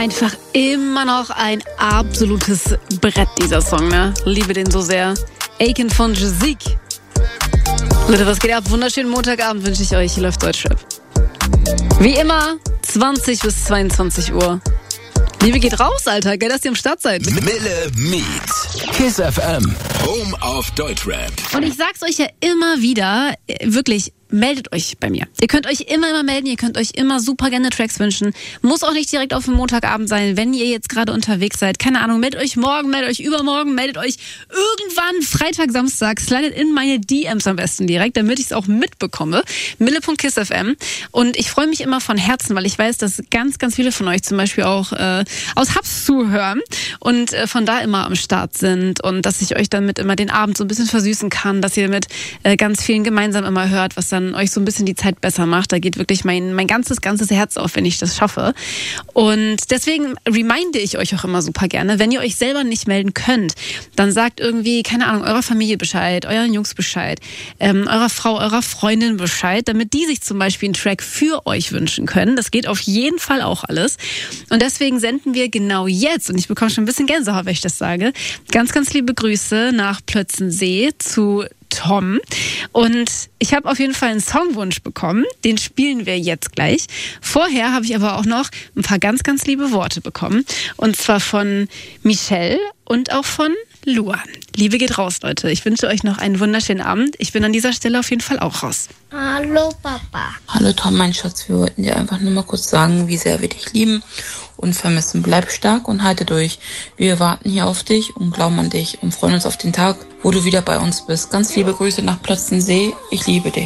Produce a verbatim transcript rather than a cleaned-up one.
Einfach immer noch ein absolutes Brett, dieser Song, ne? Liebe den so sehr. Aiken von Jazik. Leute, was geht ab? Wunderschönen Montagabend wünsche ich euch. Hier läuft Deutschrap. Wie immer, zwanzig bis zweiundzwanzig Uhr. Liebe geht raus, Alter. Geil, dass ihr am Start seid. Mille Meet. Kiss F M. Home of Deutschrap. Und ich sag's euch ja immer wieder, wirklich, meldet euch bei mir. Ihr könnt euch immer, immer melden, ihr könnt euch immer super gerne Tracks wünschen. Muss auch nicht direkt auf den Montagabend sein, wenn ihr jetzt gerade unterwegs seid. Keine Ahnung, meldet euch morgen, meldet euch übermorgen, meldet euch irgendwann Freitag, Samstag, slidet in meine D Ms am besten direkt, damit ich es auch mitbekomme. mille punkt kiss punkt f m. Und ich freue mich immer von Herzen, weil ich weiß, dass ganz, ganz viele von euch zum Beispiel auch äh, aus Hubs zuhören und äh, von da immer am Start sind und dass ich euch damit immer den Abend so ein bisschen versüßen kann, dass ihr mit äh, ganz vielen gemeinsam immer hört, was dann euch so ein bisschen die Zeit besser macht. Da geht wirklich mein, mein ganzes, ganzes Herz auf, wenn ich das schaffe. Und deswegen reminde ich euch auch immer super gerne, wenn ihr euch selber nicht melden könnt, dann sagt irgendwie, keine Ahnung, eurer Familie Bescheid, euren Jungs Bescheid, ähm, eurer Frau, eurer Freundin Bescheid, damit die sich zum Beispiel einen Track für euch wünschen können. Das geht auf jeden Fall auch alles. Und deswegen senden wir genau jetzt, und ich bekomme schon ein bisschen Gänsehaut, wenn ich das sage, ganz, ganz liebe Grüße nach Plötzensee zu Tom. Und ich habe auf jeden Fall einen Songwunsch bekommen. Den spielen wir jetzt gleich. Vorher habe ich aber auch noch ein paar ganz, ganz liebe Worte bekommen. Und zwar von Michelle und auch von Luan. Liebe geht raus, Leute. Ich wünsche euch noch einen wunderschönen Abend. Ich bin an dieser Stelle auf jeden Fall auch raus. Hallo, Papa. Hallo, Tom, mein Schatz. Wir wollten dir einfach nur mal kurz sagen, wie sehr wir dich lieben und vermissen. Bleib stark und halte durch. Wir warten hier auf dich und glauben an dich und freuen uns auf den Tag, wo du wieder bei uns bist. Ganz liebe Grüße nach Plötzensee. Ich liebe dich.